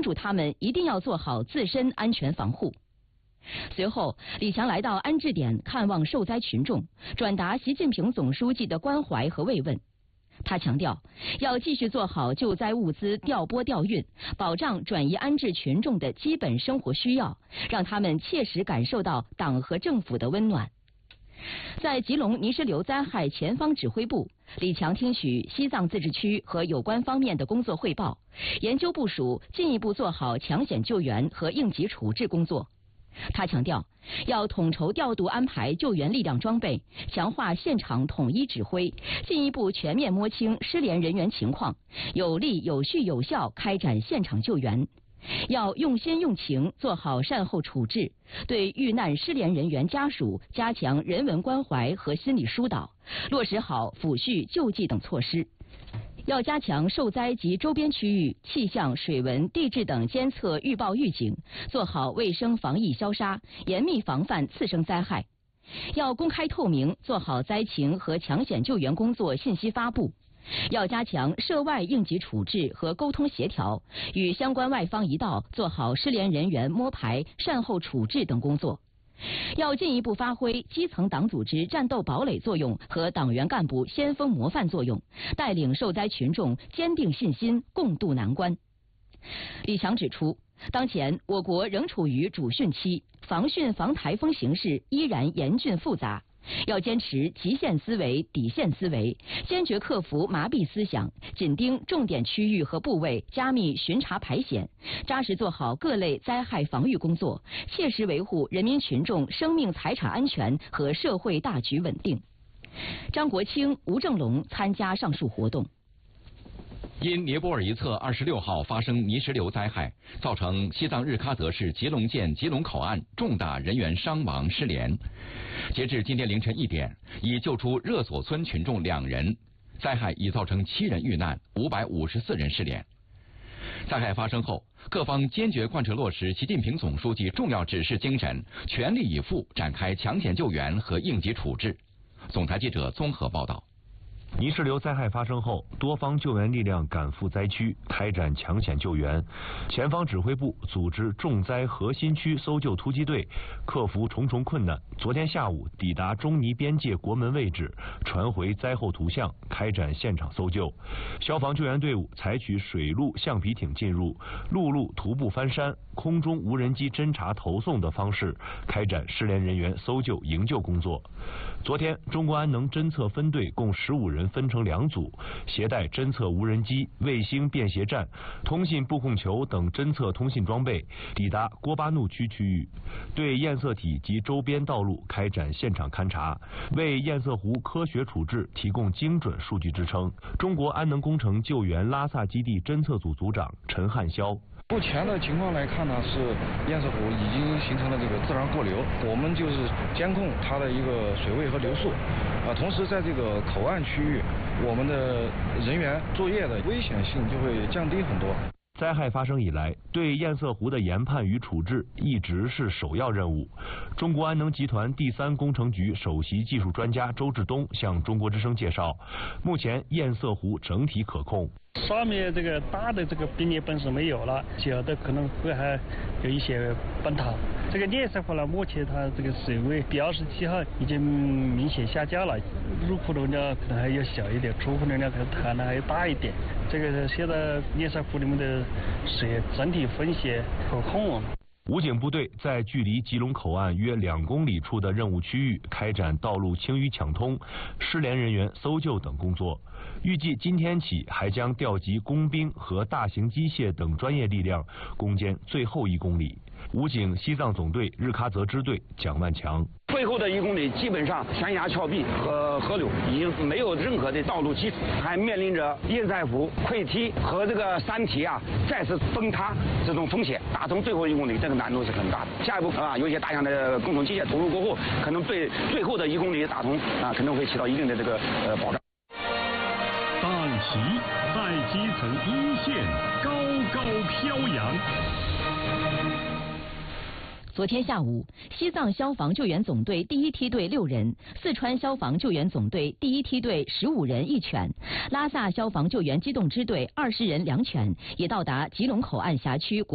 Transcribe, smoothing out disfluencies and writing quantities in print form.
嘱他们一定要做好自身安全防护。随后，李强来到安置点看望受灾群众，转达习近平总书记的关怀和慰问。他强调，要继续做好救灾物资调拨调运，保障转移安置群众的基本生活需要，让他们切实感受到党和政府的温暖。在吉隆泥石流灾害前方指挥部，李强听取西藏自治区和有关方面的工作汇报，研究部署进一步做好抢险救援和应急处置工作。他强调，要统筹调度安排救援力量装备，强化现场统一指挥，进一步全面摸清失联人员情况，有力、有序、有效开展现场救援。要用心用情做好善后处置，对遇难失联人员家属加强人文关怀和心理疏导，落实好抚恤救济等措施。要加强受灾及周边区域气象、水文、地质等监测预报预警，做好卫生防疫消杀，严密防范次生灾害。要公开透明，做好灾情和抢险救援工作信息发布。要加强涉外应急处置和沟通协调，与相关外方一道做好失联人员摸排、善后处置等工作。要进一步发挥基层党组织战斗堡垒作用和党员干部先锋模范作用，带领受灾群众坚定信心，共度难关。李强指出，当前我国仍处于主汛期，防汛防台风形势依然严峻复杂。要坚持极限思维、底线思维，坚决克服麻痹思想，紧盯重点区域和部位，加密巡查排险，扎实做好各类灾害防御工作，切实维护人民群众生命财产安全和社会大局稳定。张国清、吴正龙参加上述活动。 因尼泊尔一侧26号发生泥石流灾害，造成西藏日喀则市吉隆县吉隆口岸重大人员伤亡失联。截至今天凌晨1点，已救出热索村群众2人，灾害已造成7人遇难，554人失联。灾害发生后，各方坚决贯彻落实习近平总书记重要指示精神，全力以赴展开抢险救援和应急处置。总台记者综合报道。 泥石流灾害发生后，多方救援力量赶赴灾区，开展抢险救援。前方指挥部组织重灾核心区搜救突击队，克服重重困难。昨天下午抵达中尼边界国门位置，传回灾后图像，开展现场搜救。消防救援队伍采取水陆橡皮艇进入、陆路徒步翻山、空中无人机侦察投送的方式，开展失联人员搜救营救工作。昨天，中国安能侦测分队共15人分成2组，携带侦测无人机、卫星便携站、通信布控球等侦测通信装备，抵达郭巴怒区区域，对堰塞体及周边道路开展现场勘查，为堰塞湖科学处置提供精准数据支撑。中国安能工程救援拉萨基地侦测组组长陈汉霄。 目前的情况来看呢，是堰塞湖已经形成了这个自然过流，我们就是监控它的一个水位和流速，同时在这个口岸区域，我们的人员作业的危险性就会降低很多。 灾害发生以来，对堰塞湖的研判与处置一直是首要任务。中国安能集团第3工程局首席技术专家周志东向中国之声介绍，目前堰塞湖整体可控。 上面这个大的这个冰裂本是没有了，小的可能会还有一些崩塌。这个堰塞湖呢，目前它这个水位比27号已经明显下降了，入库容量可能还要小一点，出库容量可能谈的还要大一点。这个现在堰塞湖里面的水整体风险可控。 武警部队在距离吉隆口岸约2公里处的任务区域开展道路清淤抢通、失联人员搜救等工作。预计今天起还将调集工兵和大型机械等专业力量攻坚最后1公里。武警西藏总队日喀则支队蒋万强。 最后的1公里基本上悬崖峭壁和河流已经没有任何的道路基础，还面临着堰塞湖溃堤和这个山体再次崩塌这种风险。打通最后1公里，这个难度是很大的。下一步有一些大量的工程机械投入过后，可能对最后的1公里的打通可能会起到一定的这个保障。 党旗在基层一线高高飘扬。 昨天下午，西藏消防救援总队第1梯队6人，四川消防救援总队第1梯队15人1犬，拉萨消防救援机动支队20人2犬，也到达吉隆口岸辖区